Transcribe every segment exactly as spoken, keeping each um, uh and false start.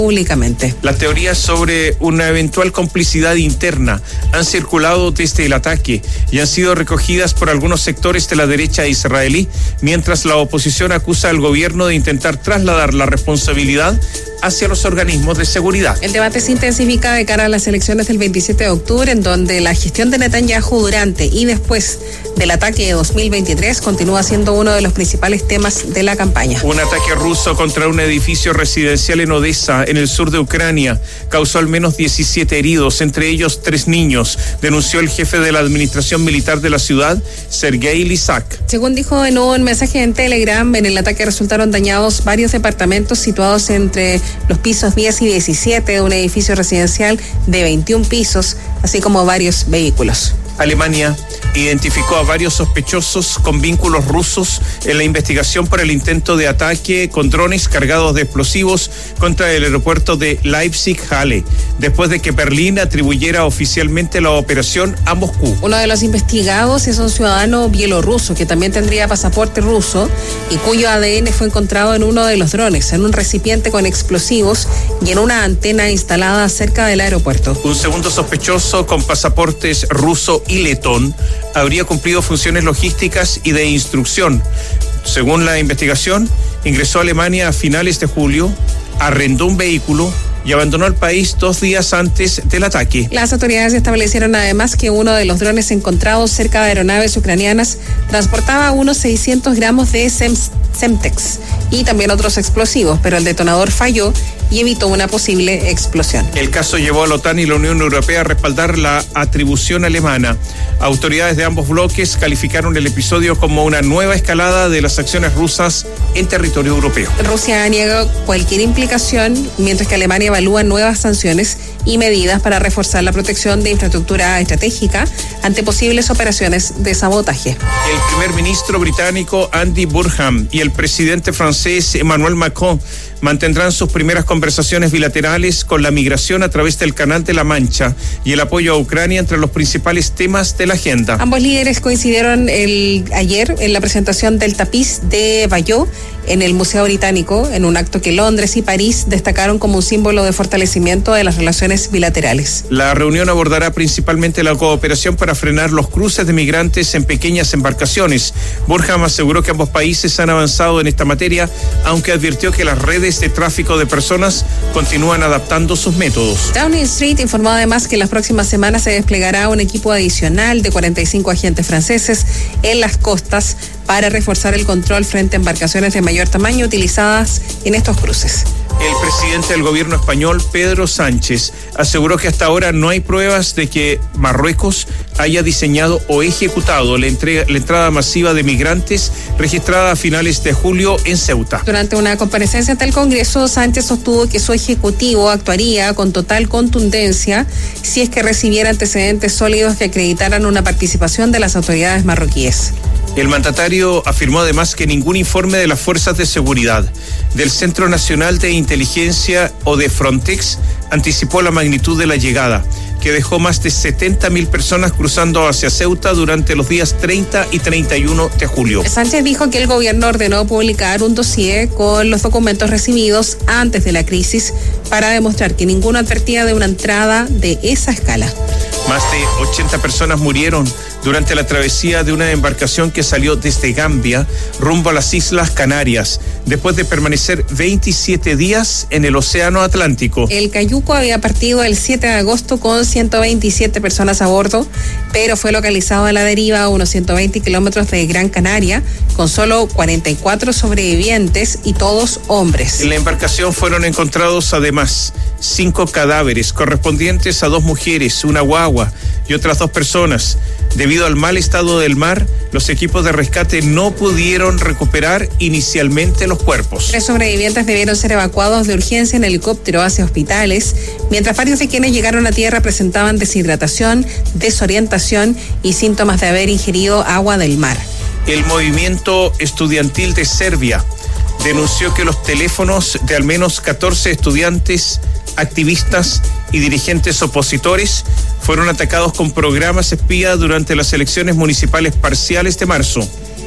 públicamente. Las teorías sobre una eventual complicidad interna han circulado desde el ataque y han sido recogidas por algunos sectores de la derecha israelí, mientras la oposición acusa al gobierno de intentar trasladar la responsabilidad hacia los organismos de seguridad. El debate se intensifica de cara a las elecciones del veintisiete de octubre, en donde la gestión de Netanyahu durante y después del ataque de dos mil veintitrés continúa siendo uno de los principales temas de la campaña. Un ataque ruso contra un edificio residencial en Odessa, en el sur de Ucrania, causó al menos diecisiete heridos, entre ellos tres niños, denunció el jefe de la administración militar de la ciudad, Sergei Lysak. Según dijo en un mensaje en Telegram, en el ataque resultaron dañados varios departamentos situados entre los pisos diez y diecisiete de un edificio residencial de veintiún pisos, así como varios vehículos. Alemania identificó a varios sospechosos con vínculos rusos en la investigación por el intento de ataque con drones cargados de explosivos contra el aeropuerto de Leipzig-Halle, después de que Berlín atribuyera oficialmente la operación a Moscú. Uno de los investigados es un ciudadano bielorruso que también tendría pasaporte ruso y cuyo A D N fue encontrado en uno de los drones, en un recipiente con explosivos y en una antena instalada cerca del aeropuerto. Un segundo sospechoso con pasaportes ruso y letón habría cumplido funciones logísticas y de instrucción. Según la investigación, ingresó a Alemania a finales de julio, arrendó un vehículo y abandonó el país dos días antes del ataque. Las autoridades establecieron además que uno de los drones encontrados cerca de aeronaves ucranianas transportaba unos seiscientos gramos de Semtex y también otros explosivos, pero el detonador falló y evitó una posible explosión. El caso llevó a la OTAN y la Unión Europea a respaldar la atribución alemana. Autoridades de ambos bloques calificaron el episodio como una nueva escalada de las acciones rusas en territorio europeo. Rusia niega cualquier implicación, mientras que Alemania evalúa nuevas sanciones y medidas para reforzar la protección de infraestructura estratégica ante posibles operaciones de sabotaje. El primer ministro británico Andy Burnham y el presidente francés Emmanuel Macron mantendrán sus primeras conversaciones bilaterales con la migración a través del Canal de la Mancha y el apoyo a Ucrania entre los principales temas de la agenda. Ambos líderes coincidieron el, ayer en la presentación del tapiz de Bayeux en el Museo Británico, en un acto que Londres y París destacaron como un símbolo de fortalecimiento de las relaciones bilaterales. La reunión abordará principalmente la cooperación para frenar los cruces de migrantes en pequeñas embarcaciones. Burnham aseguró que ambos países han avanzado en esta materia, aunque advirtió que las redes de tráfico de personas continúan adaptando sus métodos. Downing Street informó además que en las próximas semanas se desplegará un equipo adicional de cuarenta y cinco agentes franceses en las costas para reforzar el control frente a embarcaciones de mayor tamaño utilizadas en estos cruces. El presidente del gobierno español, Pedro Sánchez, aseguró que hasta ahora no hay pruebas de que Marruecos haya diseñado o ejecutado la, entrega, la entrada masiva de migrantes registrada a finales de julio en Ceuta. Durante una comparecencia ante el Congreso, Sánchez sostuvo que su ejecutivo actuaría con total contundencia si es que recibiera antecedentes sólidos que acreditaran una participación de las autoridades marroquíes. El mandatario afirmó además que ningún informe de las fuerzas de seguridad, del Centro Nacional de Inteligencia o de Frontex anticipó la magnitud de la llegada, que dejó más de setenta mil personas cruzando hacia Ceuta durante los días treinta y treinta y uno de julio. Sánchez dijo que el gobierno ordenó publicar un dossier con los documentos recibidos antes de la crisis para demostrar que ninguno advertía de una entrada de esa escala. Más de ochenta personas murieron durante la travesía de una embarcación que salió desde Gambia rumbo a las Islas Canarias, después de permanecer veintisiete días en el Océano Atlántico. El Cayuco había partido el siete de agosto con ciento veintisiete personas a bordo, pero fue localizado a la deriva a unos ciento veinte kilómetros de Gran Canaria, con solo cuarenta y cuatro sobrevivientes y todos hombres. En la embarcación fueron encontrados además cinco cadáveres correspondientes a dos mujeres, una guagua y otras dos personas. Debido al mal estado del mar, los equipos de rescate no pudieron recuperar inicialmente los cuerpos. Tres sobrevivientes debieron ser evacuados de urgencia en helicóptero hacia hospitales, mientras varios de quienes llegaron a tierra presentaban deshidratación, desorientación y síntomas de haber ingerido agua del mar. El movimiento estudiantil de Serbia denunció que los teléfonos de al menos catorce estudiantes, activistas y dirigentes opositores fueron atacados con programas espía durante las elecciones municipales parciales de marzo.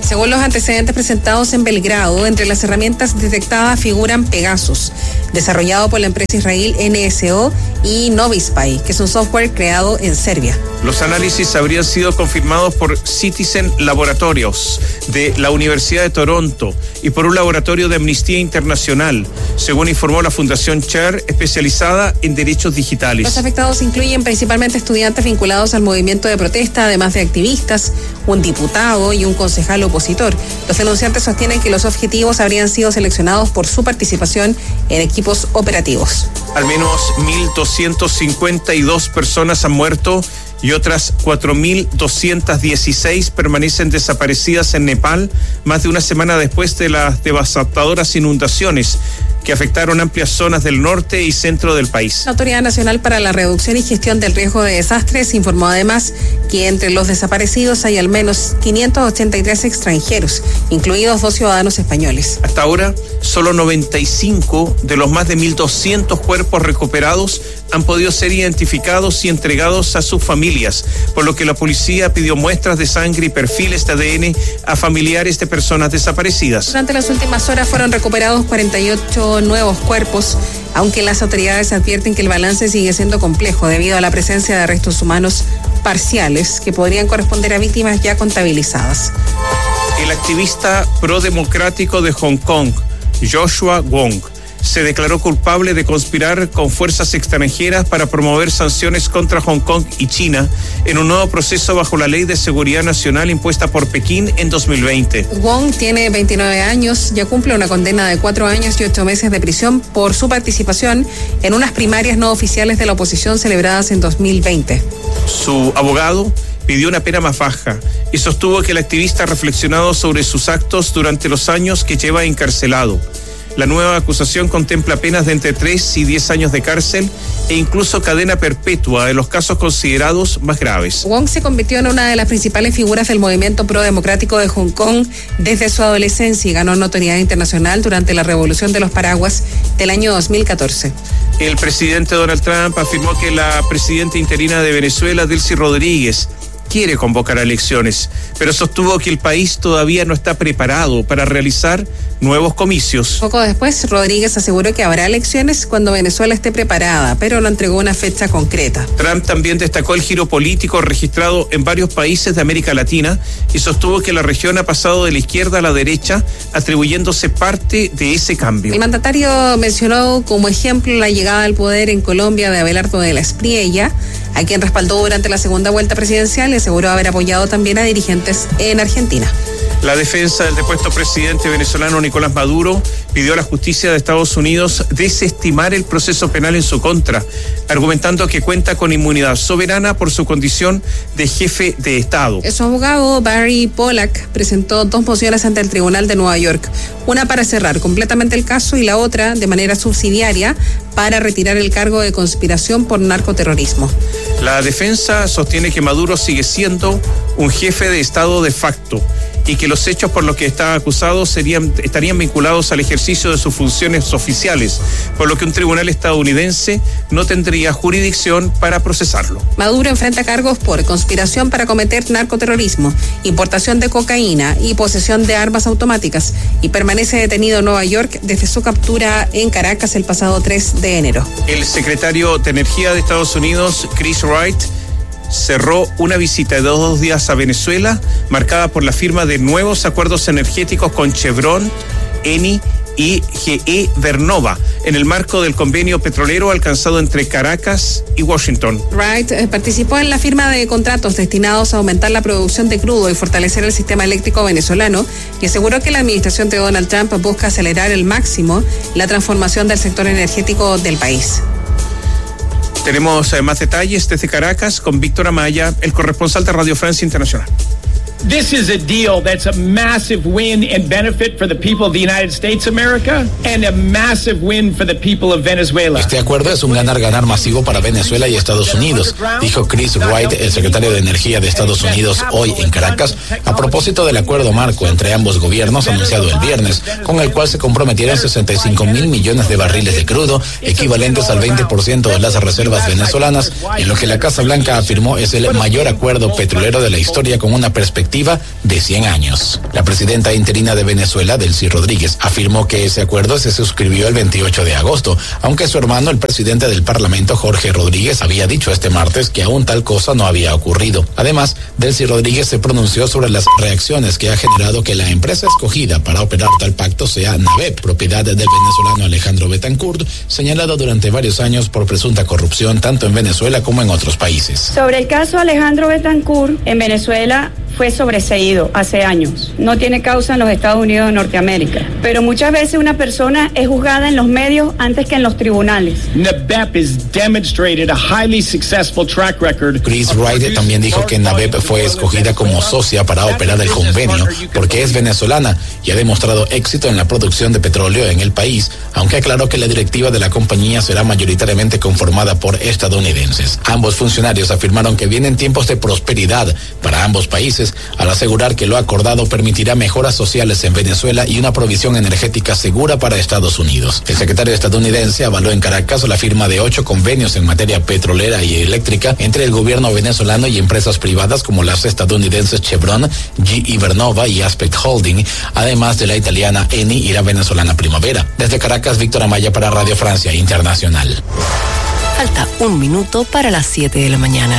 Según los antecedentes presentados en Belgrado, entre las herramientas detectadas figuran Pegasus, desarrollado por la empresa israelí N S O, y Novispy, que es un software creado en Serbia. Los análisis habrían sido confirmados por Citizen Laboratories de la Universidad de Toronto y por un laboratorio de Amnistía Internacional, según informó la Fundación Cher, especializada en derechos digitales. Los afectados incluyen principalmente estudiantes vinculados al movimiento de protesta, además de activistas, un diputado y un concejal opositor. Los denunciantes sostienen que los objetivos habrían sido seleccionados por su participación en equipos operativos. Al menos mil doscientas cincuenta y dos personas han muerto y otras cuatro mil doscientas dieciséis permanecen desaparecidas en Nepal, más de una semana después de las devastadoras inundaciones que afectaron amplias zonas del norte y centro del país. La Autoridad Nacional para la Reducción y Gestión del Riesgo de Desastres informó además que entre los desaparecidos hay al menos quinientos ochenta y tres extranjeros, incluidos dos ciudadanos españoles. Hasta ahora, solo noventa y cinco de los más de mil doscientos cuerpos recuperados han podido ser identificados y entregados a sus familias, por lo que la policía pidió muestras de sangre y perfiles de A D N a familiares de personas desaparecidas. Durante las últimas horas fueron recuperados cuarenta y ocho nuevos cuerpos, aunque las autoridades advierten que el balance sigue siendo complejo debido a la presencia de restos humanos parciales que podrían corresponder a víctimas ya contabilizadas. El activista prodemocrático de Hong Kong, Joshua Wong, se declaró culpable de conspirar con fuerzas extranjeras para promover sanciones contra Hong Kong y China en un nuevo proceso bajo la Ley de Seguridad Nacional impuesta por Pekín en dos mil veinte. Wong tiene veintinueve años, ya cumple una condena de cuatro años y ocho meses de prisión por su participación en unas primarias no oficiales de la oposición celebradas en dos mil veinte. Su abogado pidió una pena más baja y sostuvo que el activista ha reflexionado sobre sus actos durante los años que lleva encarcelado. La nueva acusación contempla penas de entre tres y diez años de cárcel e incluso cadena perpetua en los casos considerados más graves. Wong se convirtió en una de las principales figuras del movimiento prodemocrático de Hong Kong desde su adolescencia y ganó notoriedad internacional durante la Revolución de los Paraguas del año dos mil catorce. El presidente Donald Trump afirmó que la presidenta interina de Venezuela, Delcy Rodríguez, quiere convocar a elecciones, pero sostuvo que el país todavía no está preparado para realizar nuevos comicios. Poco después, Rodríguez aseguró que habrá elecciones cuando Venezuela esté preparada, pero no entregó una fecha concreta. Trump también destacó el giro político registrado en varios países de América Latina y sostuvo que la región ha pasado de la izquierda a la derecha, atribuyéndose parte de ese cambio. El mandatario mencionó como ejemplo la llegada al poder en Colombia de Abelardo de la Espriella, a quien respaldó durante la segunda vuelta presidencial y aseguró haber apoyado también a dirigentes en Argentina. La defensa del depuesto presidente venezolano Nicolás Maduro pidió a la justicia de Estados Unidos desestimar el proceso penal en su contra, argumentando que cuenta con inmunidad soberana por su condición de jefe de Estado. Su abogado Barry Pollack presentó dos mociones ante el Tribunal de Nueva York, una para cerrar completamente el caso y la otra de manera subsidiaria para retirar el cargo de conspiración por narcoterrorismo. La defensa sostiene que Maduro sigue siendo un jefe de Estado de facto y que los hechos por los que está acusado serían, estarían vinculados al ejercicio de sus funciones oficiales, por lo que un tribunal estadounidense no tendría jurisdicción para procesarlo. Maduro enfrenta cargos por conspiración para cometer narcoterrorismo, importación de cocaína y posesión de armas automáticas y permanece detenido en Nueva York desde su captura en Caracas el pasado tres de enero. El secretario de Energía de Estados Unidos, Chris Wright, cerró una visita de dos días a Venezuela, marcada por la firma de nuevos acuerdos energéticos con Chevron, Eni y G E Vernova, en el marco del convenio petrolero alcanzado entre Caracas y Washington. Wright eh, participó en la firma de contratos destinados a aumentar la producción de crudo y fortalecer el sistema eléctrico venezolano y aseguró que la administración de Donald Trump busca acelerar al máximo la transformación del sector energético del país. Tenemos eh, más detalles desde Caracas con Víctor Amaya, el corresponsal de Radio Francia Internacional. This is a deal that's a massive win and benefit for the people of the United States of America and a massive win for the people of Venezuela. Este acuerdo es un ganar-ganar masivo para Venezuela y Estados Unidos, dijo Chris Wright, el secretario de Energía de Estados Unidos, hoy en Caracas, a propósito del acuerdo marco entre ambos gobiernos anunciado el viernes, con el cual se comprometieron sesenta y cinco mil millones de barriles de crudo, equivalentes al veinte por ciento de las reservas venezolanas, en lo que la Casa Blanca afirmó es el mayor acuerdo petrolero de la historia con una perspectiva perspectiva de cien años. La presidenta interina de Venezuela, Delcy Rodríguez, afirmó que ese acuerdo se suscribió el veintiocho de agosto, aunque su hermano, el presidente del Parlamento, Jorge Rodríguez, había dicho este martes que aún tal cosa no había ocurrido. Además, Delcy Rodríguez se pronunció sobre las reacciones que ha generado que la empresa escogida para operar tal pacto sea Navep, propiedad del venezolano Alejandro Betancourt, señalado durante varios años por presunta corrupción tanto en Venezuela como en otros países. Sobre el caso Alejandro Betancourt, en Venezuela fue sobreseído hace años. No tiene causa en los Estados Unidos de Norteamérica. Pero muchas veces una persona es juzgada en los medios antes que en los tribunales. Navep has demonstrated a highly successful track record. Chris Wright también dijo que Navep fue escogida como socia para operar el convenio porque es venezolana y ha demostrado éxito en la producción de petróleo en el país, aunque aclaró que la directiva de la compañía será mayoritariamente conformada por estadounidenses. Ambos funcionarios afirmaron que vienen tiempos de prosperidad para ambos países, al asegurar que lo acordado permitirá mejoras sociales en Venezuela y una provisión energética segura para Estados Unidos. El secretario estadounidense avaló en Caracas la firma de ocho convenios en materia petrolera y eléctrica entre el gobierno venezolano y empresas privadas como las estadounidenses Chevron, G E Vernova y Aspect Holding, además de la italiana Eni y la venezolana Primavera. Desde Caracas, Víctor Amaya para Radio Francia Internacional. Falta un minuto para las siete de la mañana.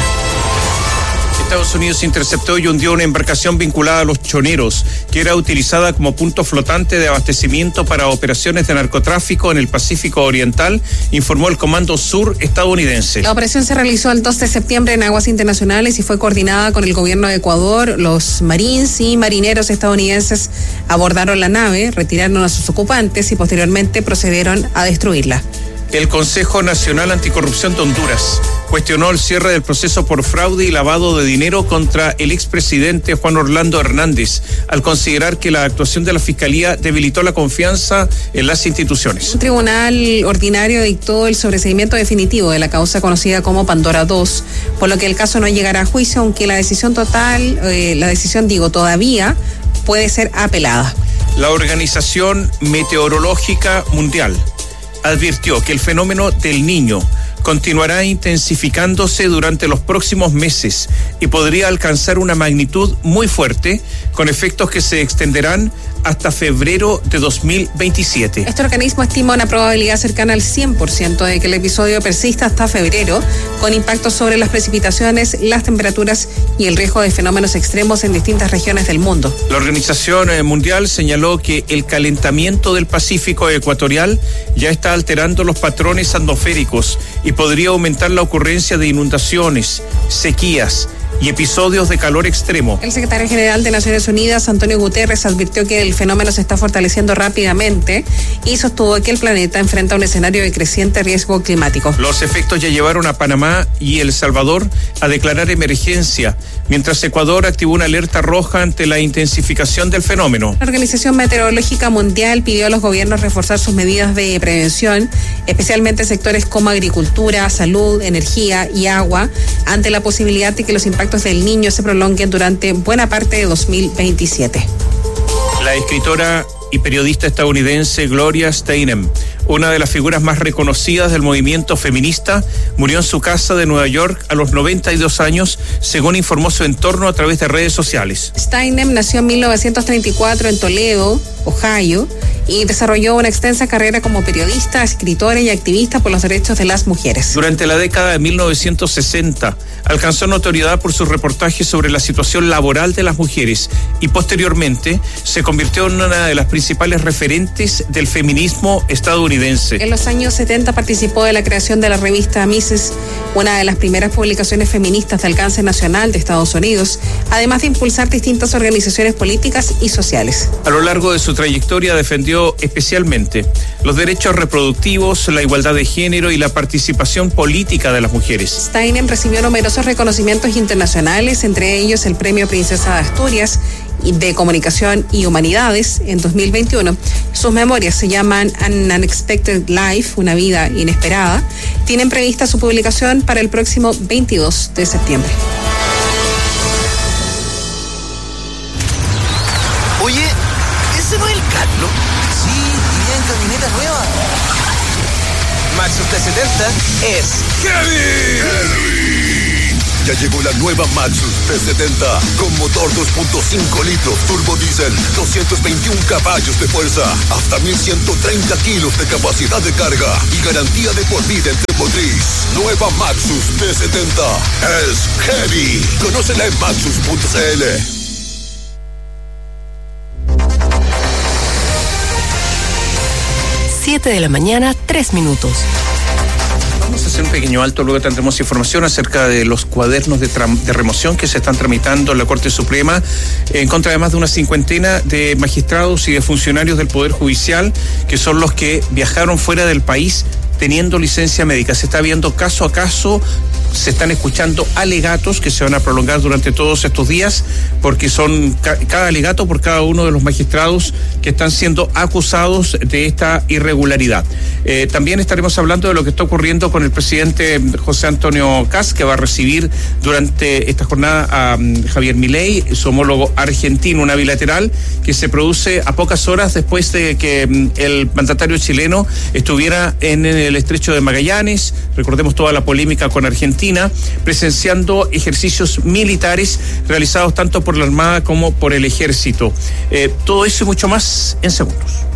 Estados Unidos interceptó y hundió una embarcación vinculada a los choneros, que era utilizada como punto flotante de abastecimiento para operaciones de narcotráfico en el Pacífico Oriental, informó el Comando Sur estadounidense. La operación se realizó el dos de septiembre en aguas internacionales y fue coordinada con el gobierno de Ecuador. Los marines y marineros estadounidenses abordaron la nave, retiraron a sus ocupantes y posteriormente procedieron a destruirla. El Consejo Nacional Anticorrupción de Honduras cuestionó el cierre del proceso por fraude y lavado de dinero contra el expresidente Juan Orlando Hernández, al considerar que la actuación de la Fiscalía debilitó la confianza en las instituciones. Un tribunal ordinario dictó el sobreseimiento definitivo de la causa conocida como Pandora dos, por lo que el caso no llegará a juicio, aunque la decisión total, eh, la decisión, digo, todavía puede ser apelada. La Organización Meteorológica Mundial advirtió que el fenómeno del Niño continuará intensificándose durante los próximos meses y podría alcanzar una magnitud muy fuerte, con efectos que se extenderán hasta febrero de dos mil veintisiete. Este organismo estima una probabilidad cercana al cien por ciento de que el episodio persista hasta febrero, con impactos sobre las precipitaciones, las temperaturas y el riesgo de fenómenos extremos en distintas regiones del mundo. La Organización Mundial señaló que el calentamiento del Pacífico ecuatorial ya está alterando los patrones atmosféricos y podría aumentar la ocurrencia de inundaciones, sequías y episodios de calor extremo. El secretario general de Naciones Unidas, Antonio Guterres, advirtió que el fenómeno se está fortaleciendo rápidamente y sostuvo que el planeta enfrenta un escenario de creciente riesgo climático. Los efectos ya llevaron a Panamá y El Salvador a declarar emergencia, mientras Ecuador activó una alerta roja ante la intensificación del fenómeno. La Organización Meteorológica Mundial pidió a los gobiernos reforzar sus medidas de prevención, especialmente sectores como agricultura, salud, energía y agua, ante la posibilidad de que los impactos del Niño se prolonguen durante buena parte de dos mil veintisiete. La escritora y periodista estadounidense Gloria Steinem, una de las figuras más reconocidas del movimiento feminista, murió en su casa de Nueva York a los noventa y dos años, según informó su entorno a través de redes sociales. Steinem nació en mil novecientos treinta y cuatro en Toledo, Ohio, y desarrolló una extensa carrera como periodista, escritora y activista por los derechos de las mujeres. Durante la década de mil novecientos sesenta, alcanzó notoriedad por sus reportajes sobre la situación laboral de las mujeres y posteriormente se convirtió en una de las principales referentes del feminismo estadounidense. En los años setenta participó de la creación de la revista Misses, una de las primeras publicaciones feministas de alcance nacional de Estados Unidos, además de impulsar distintas organizaciones políticas y sociales. A lo largo de su trayectoria defendió especialmente los derechos reproductivos, la igualdad de género y la participación política de las mujeres. Steinem recibió numerosos reconocimientos internacionales, entre ellos el Premio Princesa de Asturias de Comunicación y Humanidades en dos mil veintiuno. Sus memorias se llaman An Unexpected Life, una vida inesperada. Tienen prevista su publicación para el próximo veintidós de septiembre. Oye, ¿ese no es el Carlos? Sí, y en camioneta nueva. Maxus T setenta es Kevin. Kevin. Ya llegó la nueva Maxus T setenta con motor dos punto cinco litros turbo diésel, doscientos veintiún caballos de fuerza, hasta mil ciento treinta kilos de capacidad de carga y garantía de por vida en motriz. Nueva Maxus T setenta es heavy. Conócela en maxus punto c l. siete de la mañana, tres minutos. Vamos a hacer un pequeño alto, luego tendremos información acerca de los cuadernos de, tram, de remoción que se están tramitando en la Corte Suprema en contra de más de una cincuentena de magistrados y de funcionarios del Poder Judicial, que son los que viajaron fuera del país teniendo licencia médica. Se está viendo caso a caso, se están escuchando alegatos que se van a prolongar durante todos estos días, porque son ca- cada alegato por cada uno de los magistrados que están siendo acusados de esta irregularidad. Eh, también estaremos hablando de lo que está ocurriendo con el presidente José Antonio Kast, que va a recibir durante esta jornada a um, Javier Milei, su homólogo argentino, una bilateral que se produce a pocas horas después de que um, el mandatario chileno estuviera en el estrecho de Magallanes. Recordemos toda la polémica con Argentina, presenciando ejercicios militares realizados tanto por la Armada como por el Ejército. Eh, todo eso y mucho más en segundos.